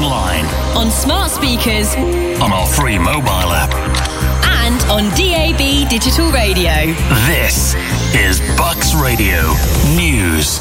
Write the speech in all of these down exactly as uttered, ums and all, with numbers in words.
online, on smart speakers, on our free mobile app, and on D A B digital radio. This is Bucks Radio News.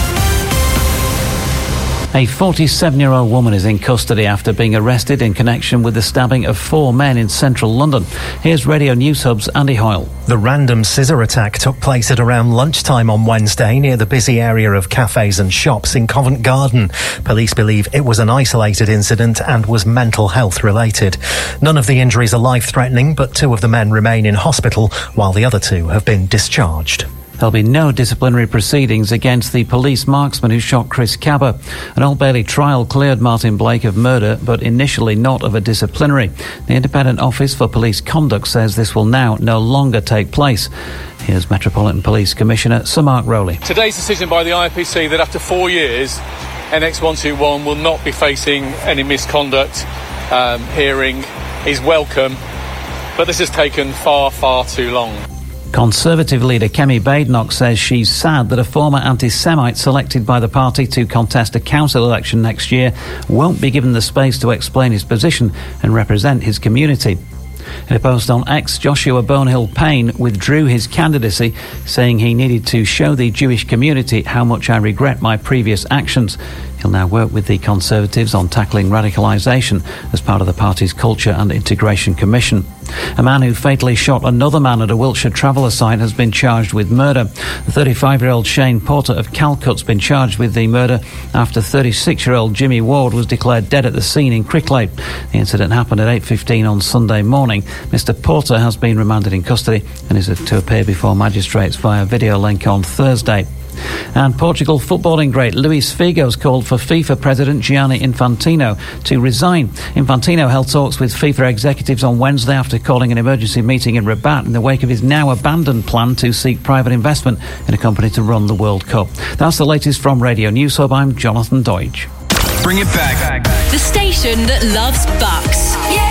A forty-seven-year-old woman is in custody after being arrested in connection with the stabbing of four men in central London. Here's Radio News Hub's Andy Hoyle. The random scissor attack took place at around lunchtime on Wednesday near the busy area of cafes and shops in Covent Garden. Police believe it was an isolated incident and was mental health related. None of the injuries are life-threatening, but two of the men remain in hospital while the other two have been discharged. There'll be no disciplinary proceedings against the police marksman who shot Chris Cabba. An Old Bailey trial cleared Martin Blake of murder, but initially not of a disciplinary. The Independent Office for Police Conduct says this will now no longer take place. Here's Metropolitan Police Commissioner Sir Mark Rowley. Today's decision by the I P C that after four years, N X one two one will not be facing any misconduct um, hearing is welcome, but this has taken far, far too long. Conservative leader Kemi Badenoch says she's sad that a former anti-Semite selected by the party to contest a council election next year won't be given the space to explain his position and represent his community. In a post on X, Joshua Bonehill Payne withdrew his candidacy, saying he needed to show the Jewish community how much I regret my previous actions. He'll now work with the Conservatives on tackling radicalisation as part of the party's Culture and Integration Commission. A man who fatally shot another man at a Wiltshire Traveller site has been charged with murder. The thirty-five-year-old Shane Porter of Calcutt's been charged with the murder after thirty-six-year-old Jimmy Ward was declared dead at the scene in Cricklade. The incident happened at eight fifteen on Sunday morning. Mister Porter has been remanded in custody and is to appear before magistrates via video link on Thursday. And Portugal footballing great Luis Figo's called for FIFA President Gianni Infantino to resign. Infantino held talks with FIFA executives on Wednesday after calling an emergency meeting in Rabat in the wake of his now abandoned plan to seek private investment in a company to run the World Cup. That's the latest from Radio News Hub. I'm Jonathan Deutsch. Bring it back. The station that loves Bucks. Yeah!